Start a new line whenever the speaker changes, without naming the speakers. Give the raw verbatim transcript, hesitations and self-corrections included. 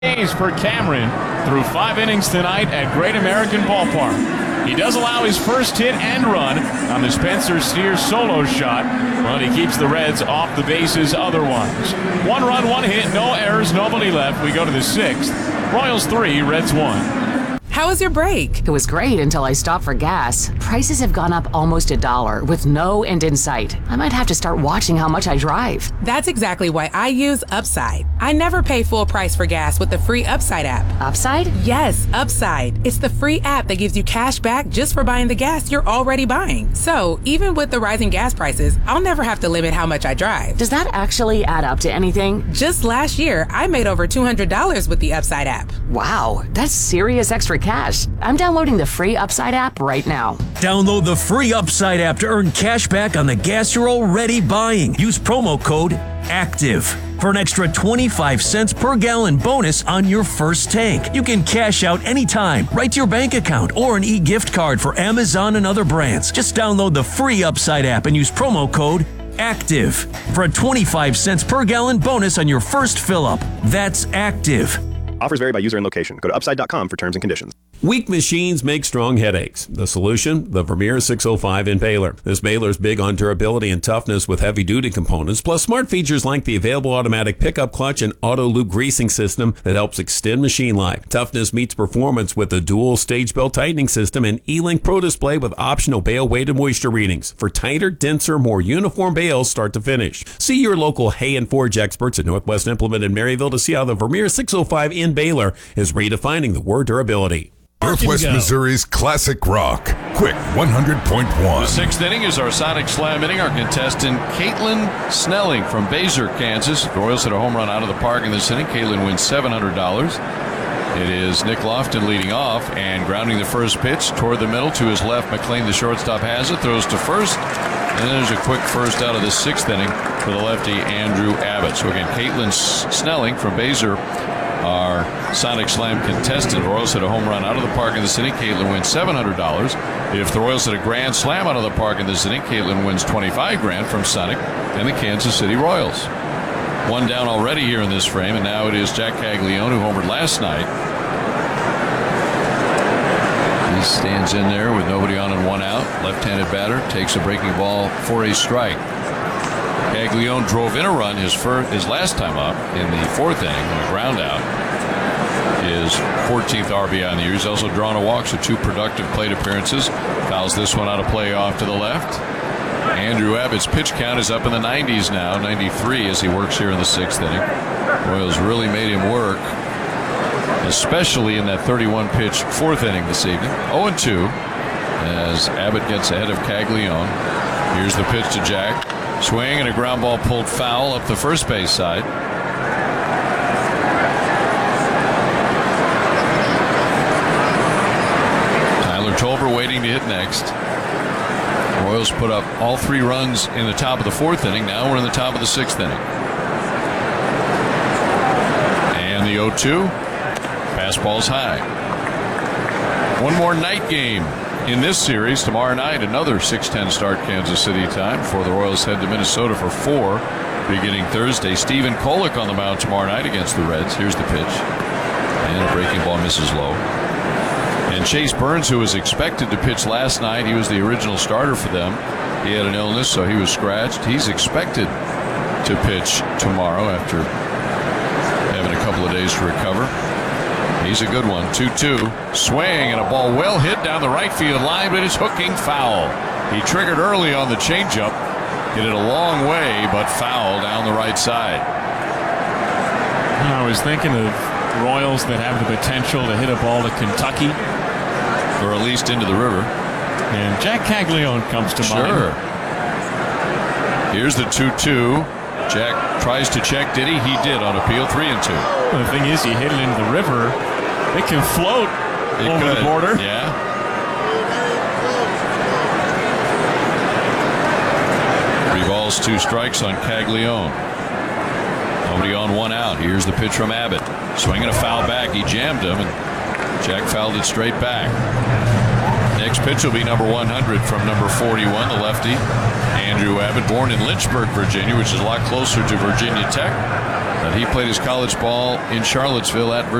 Days for Cameron through five innings tonight at Great American Ballpark. He does allow his first hit and run on the Spencer Steer solo shot, but he keeps the Reds off the bases otherwise. One run, one hit, no errors, nobody left. We go to the sixth. Royals three, Reds one.
How was your break?
It was great until I stopped for gas. Prices have gone up almost a dollar with no end in sight. I might have to start watching how much I drive.
That's exactly why I use Upside. I never pay full price for gas with the free Upside app.
Upside?
Yes, Upside. It's the free app that gives you cash back just for buying the gas you're already buying. So even with the rising gas prices, I'll never have to limit how much I drive.
Does that actually add up to anything?
Just last year, I made over two hundred dollars with the Upside app.
Wow, that's serious extra cash. I'm downloading the free Upside app right now.
Download the free Upside app to earn cash back on the gas you're already buying. Use promo code ACTIVE for an extra twenty-five cents per gallon bonus on your first tank. You can cash out anytime, right to your bank account, or an e-gift card for Amazon and other brands. Just download the free Upside app and use promo code ACTIVE for a twenty-five cents per gallon bonus on your first fill-up. That's ACTIVE.
Offers vary by user and location. Go to upside dot com for terms and conditions.
Weak machines make strong headaches. The solution? The Vermeer six oh five Impaler. This baler's big on durability and toughness with heavy-duty components, plus smart features like the available automatic pickup clutch and auto loop greasing system that helps extend machine life. Toughness meets performance with the dual stage belt tightening system and E-Link Pro display with optional bale weight and moisture readings for tighter, denser, more uniform bales start to finish. See your local Hay and Forge experts at Northwest Implement in Maryville to see how the Vermeer six oh five Impaler is redefining the word durability.
Northwest Missouri's classic rock. Quick one hundred point one.
The sixth inning is our Sonic Slam inning. Our contestant, Caitlin Snelling from Basel, Kansas. The Royals hit a home run out of the park in this inning. Caitlin wins seven hundred dollars. It is Nick Lofton leading off and grounding the first pitch toward the middle to his left. McLean, the shortstop, has it. Throws to first. And then there's a quick first out of the sixth inning for the lefty, Andrew Abbott. So again, Caitlin Snelling from Basel, our Sonic Slam contestant. The Royals hit a home run out of the park in this inning. Caitlin wins seven hundred dollars. If the Royals hit a grand slam out of the park in this inning, Caitlin wins twenty-five grand from Sonic and the Kansas City Royals. One down already here in this frame, and now it is Jack Caglione, who homered last night. He stands in there with nobody on and one out. Left-handed batter takes a breaking ball for a strike. Caglione drove in a run his first, his last time up in the fourth inning on a ground out. His fourteenth R B I on the year. He's also drawn a walk, so two productive plate appearances. Fouls this one out of play off to the left. Andrew Abbott's pitch count is up in the nineties now, ninety-three, as he works here in the sixth inning. Royals really made him work, especially in that thirty-one pitch fourth inning this evening. oh and two as Abbott gets ahead of Caglione. Here's the pitch to Jack. Swing and a ground ball pulled foul up the first base side. Tyler Tolver waiting to hit next. Royals put up all three runs in the top of the fourth inning. Now we're in the top of the sixth inning. And the oh two. Fastball's high. One more night game in this series. Tomorrow night, another six ten start Kansas City time before the Royals head to Minnesota for four beginning Thursday. Stephen Kolek on the mound tomorrow night against the Reds. Here's the pitch. And a breaking ball misses low. And Chase Burns, who was expected to pitch last night, he was the original starter for them. He had an illness, so he was scratched. He's expected to pitch tomorrow after having a couple of days to recover. He's a good one. two two. Swing and a ball well hit down the right field line, but it's hooking foul. He triggered early on the changeup. Hit it a long way, but foul down the right side.
I was thinking of Royals that have the potential to hit a ball to Kentucky.
Or at least into the river.
And Jack Caglione comes to mind.
Sure. Here's the two two. Jack tries to check. Did he? He did on appeal. Three and two.
Well, the thing is, you hit it into the river. It can float
it
over
could.
the border.
Yeah. Three balls, two strikes on Caglione. Nobody on, one out. Here's the pitch from Abbott. Swinging a foul back. He jammed him, and Jack fouled it straight back. Nick Next pitch will be number one hundred from number forty-one, the lefty, Andrew Abbott, born in Lynchburg, Virginia, which is a lot closer to Virginia Tech. But he played his college ball in Charlottesville at Virginia.